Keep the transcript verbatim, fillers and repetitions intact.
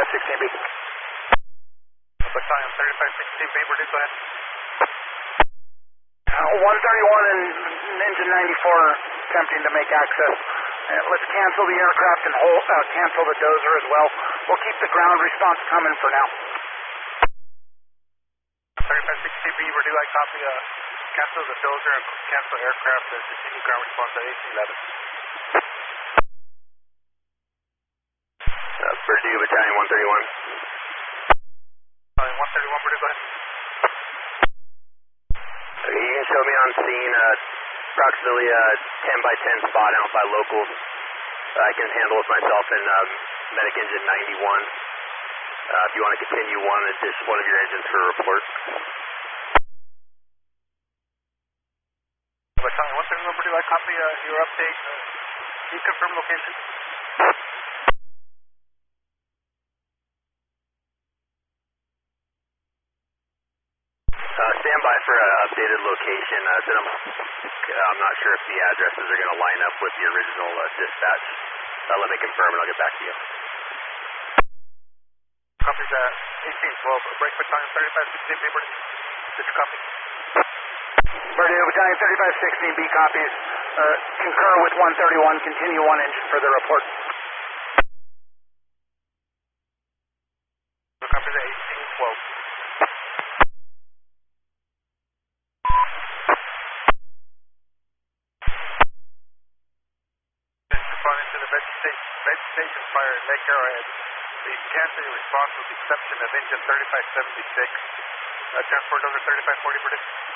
sixteen B. Battalion thirty-five sixteen B, Purdue, go ahead. Uh, one thirty-one and Engine ninety-four attempting to make access. Uh, let's cancel the aircraft and hold, uh, cancel the dozer as well. We'll keep the ground response coming for now. thirty-five sixteen B, Purdue, I copy. Uh, cancel the dozer and cancel aircraft and continue ground response at eighteen eleven. Uh, Purdue, Battalion one thirty-one. Uh, one thirty-one, Purdue, go ahead. Okay, you can show me on scene uh, approximately a ten by ten spot out by locals. Uh, I can handle it myself in um, Medic Engine ninety-one. Uh, if you want to continue one, just one of your engines for a report. Battalion one thirty-one, Purdue, I copy uh, your update. Uh, can you confirm location? Uh, stand by for an updated location. Uh, then I'm, I'm not sure if the addresses are going to line up with the original uh, dispatch. Uh, let me confirm and I'll get back to you. Copies at eighteen twelve. Break Battalion thirty-five sixteen B, Purdue. Did you copy? Purdue, Battalion thirty-five sixteen B copies. Uh, concur with one thirty-one. Continue one engine for the report. Copies at eighteen twelve. Responding to the vegetation, vegetation fire at Lake Arrowhead. The canceling response with the exception of engine thirty-five seventy-six. Uh, transport over thirty-five forty, Purdue.